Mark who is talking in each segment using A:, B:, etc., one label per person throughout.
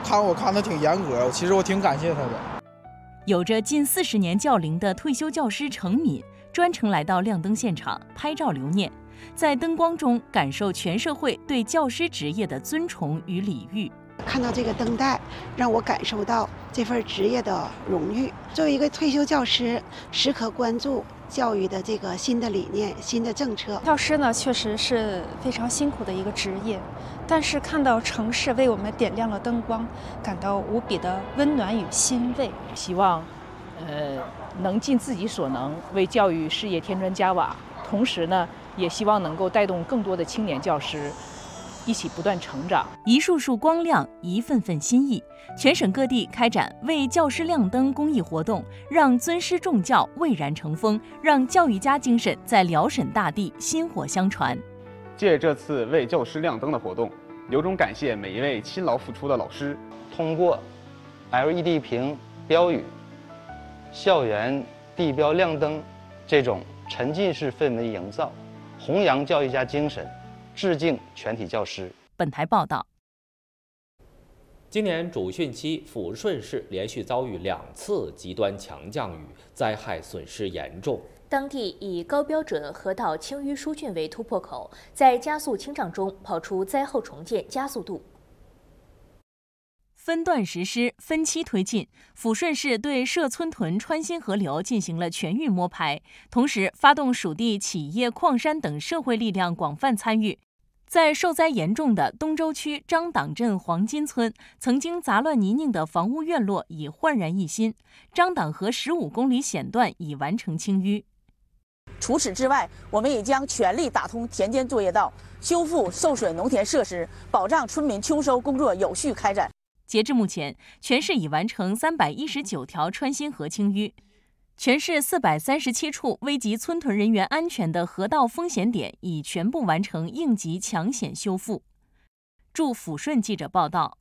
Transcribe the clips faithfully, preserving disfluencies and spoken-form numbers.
A: 看我看的挺严格，其实我挺感谢他的。
B: 有着近四十年教龄的退休教师程敏，专程来到亮灯现场拍照留念，在灯光中感受全社会对教师职业的尊崇与礼遇。
C: 看到这个灯带，让我感受到这份职业的荣誉。作为一个退休教师，时刻关注教育的这个新的理念、新的政策。
D: 教师呢，确实是非常辛苦的一个职业，但是看到城市为我们点亮了灯光，感到无比的温暖与欣慰。
E: 希望，呃，能尽自己所能为教育事业添砖加瓦，同时呢，也希望能够带动更多的青年教师一起不断成长。
B: 一束束光亮，一份份心意，全省各地开展为教师亮灯公益活动，让尊师重教蔚然成风，让教育家精神在辽沈大地薪火相传。
F: 借这次为教师亮灯的活动，由衷感谢每一位辛劳付出的老师。
G: 通过 L E D 屏标语、校园地标亮灯这种沉浸式氛围营造，弘扬教育家精神，致敬全体教师。
B: 本台报道。
H: 今年主汛期，抚顺市连续遭遇两次极端强降雨，灾害损失严重。
I: 当地以高标准河道清淤疏浚为突破口，在加速清障中跑出灾后重建加速度。
B: 分段实施、分期推进，抚顺市对涉村屯穿心河流进行了全域摸排，同时发动属地企业、矿山等社会力量广泛参与。在受灾严重的东周区张党镇黄金村，曾经杂乱泥泞的房屋院落已焕然一新，张党河十五公里险段已完成清淤。
J: 除此之外，我们也将全力打通田间作业道，修复受损农田设施，保障村民秋收工作有序开展。
B: 截至目前，全市已完成三百一十九条穿心河清淤，全市四百三十七处危及村屯人员安全的河道风险点已全部完成应急抢险修复。驻抚顺记者报道。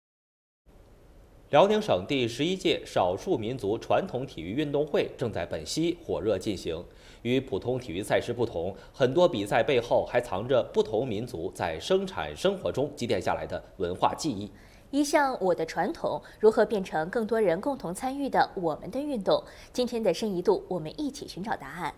H: 辽宁省第十一届少数民族传统体育运动会正在本溪火热进行。与普通体育赛事不同，很多比赛背后还藏着不同民族在生产生活中积淀下来的文化记忆。
I: 一项我的传统如何变成更多人共同参与的我们的运动？今天的深一度，我们一起寻找答案。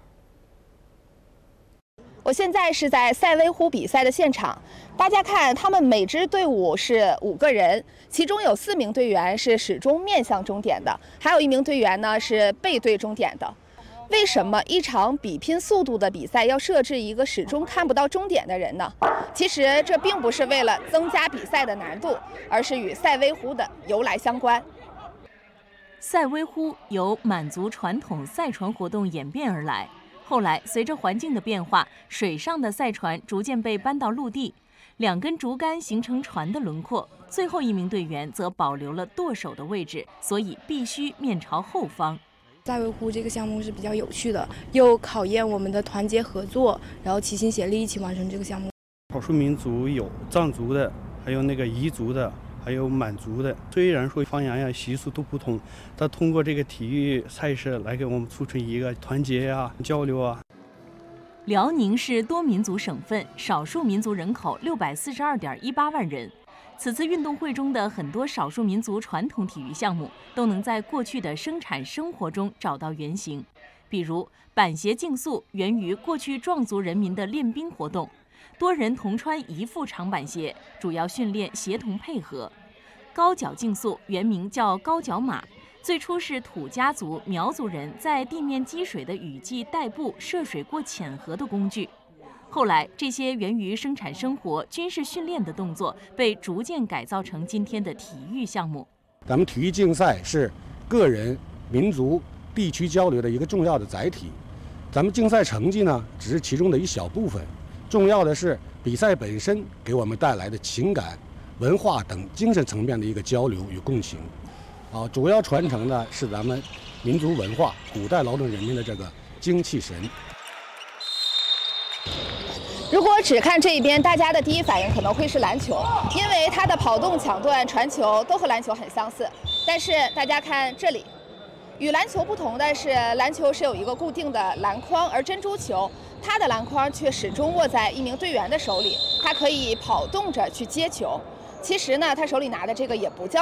K: 我现在是在赛微湖比赛的现场，大家看，他们每支队伍是五个人，其中有四名队员是始终面向终点的，还有一名队员呢是背对终点的。为什么一场比拼速度的比赛要设置一个始终看不到终点的人呢？其实这并不是为了增加比赛的难度，而是与赛微湖的由来相关。
B: 赛微湖由满族传统赛船活动演变而来，后来随着环境的变化，水上的赛船逐渐被搬到陆地，两根竹竿形成船的轮廓，最后一名队员则保留了舵手的位置，所以必须面朝后方。
L: 赛微湖这个项目是比较有趣的，又考验我们的团结合作，然后齐心协力一起完成这个项目。
M: 少数民族有藏族的，还有那个彝族的，还有满族的。虽然说方言呀、习俗都不同，但通过这个体育赛事来给我们促成一个团结啊、交流啊。
B: 辽宁是多民族省份，少数民族人口六百四十二点一八万人。此次运动会中的很多少数民族传统体育项目都能在过去的生产生活中找到原型，比如板鞋竞速源于过去壮族人民的练兵活动，多人同穿一副长板鞋，主要训练协同配合。高脚竞速原名叫高脚马，最初是土家族、苗族人在地面积水的雨季代步涉水过浅河的工具。后来，这些源于生产生活、军事训练的动作被逐渐改造成今天的体育项目。
N: 咱们体育竞赛是个人、民族、地区交流的一个重要的载体。咱们竞赛成绩呢，只是其中的一小部分，重要的是比赛本身给我们带来的情感、文化等精神层面的一个交流与共情。啊，主要传承的是咱们民族文化、古代劳动人民的这个精气神。
K: 如果只看这一边，大家的第一反应可能会是篮球，因为它的跑动、抢断、传球都和篮球很相似。但是大家看这里，与篮球不同的是，篮球是有一个固定的篮筐，而珍珠球它的篮筐却始终握在一名队员的手里，他可以跑动着去接球。其实呢，他手里拿的这个也不叫